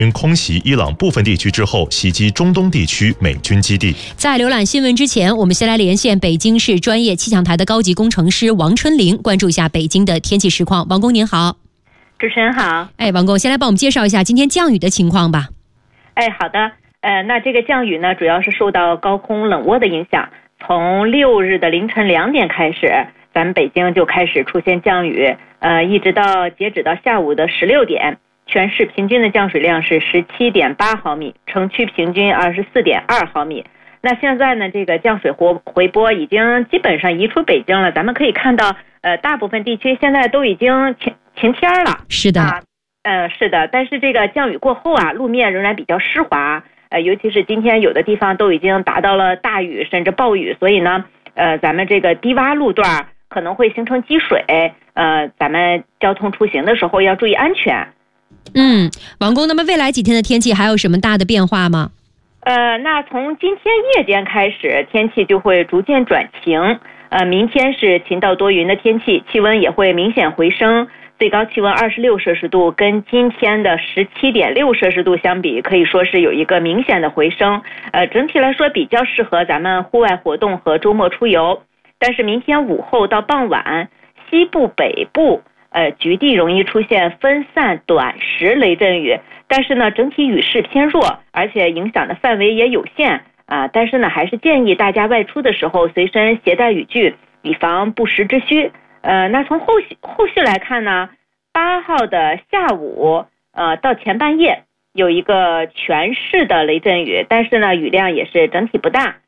云空袭伊朗部分地区之后，袭击中东地区美军基地。 在浏览新闻之前，我们先来连线北京市专业气象台的高级工程师王春玲，关注一下北京的天气实况。王工您好。 主持人好。 王工，先来帮我们介绍一下今天降雨的情况吧。 好的。那这个降雨呢，主要是受到高空冷涡的影响。从6日的凌晨2点开始，咱们北京就开始出现降雨，一直到截止到下午的16点。全市平均的降水量是17.8毫米，城区平均24.2毫米。那现在呢，这个降水回波已经基本上移出北京了。咱们可以看到，大部分地区现在都已经晴天了。 是的。 是的。但是这个降雨过后啊，路面仍然比较湿滑。尤其是今天有的地方都已经达到了大雨甚至暴雨，所以呢，咱们这个低洼路段可能会形成积水。咱们交通出行的时候要注意安全。 王工，那么未来几天的天气还有什么大的变化吗？ 那从今天夜间开始，天气就会逐渐转晴。明天是晴到多云的天气，气温也会明显回升，最高气温26摄氏度，跟今天的17.6摄氏度相比，可以说是有一个明显的回升。整体来说比较适合咱们户外活动和周末出游。但是明天午后到傍晚，西部北部局地容易出现分散短时雷阵雨，但是呢，整体雨势偏弱，而且影响的范围也有限。但是呢，还是建议大家外出的时候随身携带雨具，以防不时之需。那从后续来看呢，8号的下午到前半夜有一个全市的雷阵雨，但是呢，雨量也是整体不大。